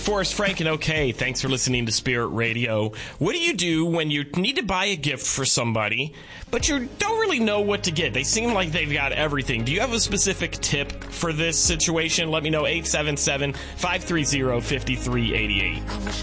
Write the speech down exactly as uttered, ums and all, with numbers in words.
Forrest Frank and OK, thanks for listening to Spirit Radio. What do you do when you need to buy a gift for somebody, but you don't really know what to get? They seem like they've got everything. Do you have a specific tip for this situation? Let me know, eight seven seven, five three zero, five three eight eight.